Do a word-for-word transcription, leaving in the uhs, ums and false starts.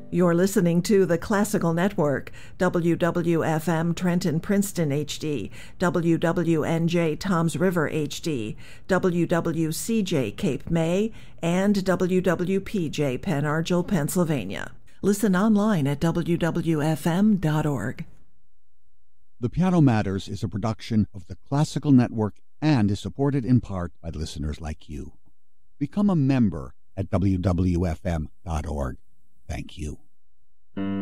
You're listening to the Classical Network, W W F M Trenton Princeton H D, W W N J Toms River H D, W W C J Cape May, and W W P J Pen Argyl, Pennsylvania. Listen online at w w f m dot org. The Piano Matters is a production of the Classical Network and is supported in part by listeners like you. Become a member at w w f m dot org. Thank you.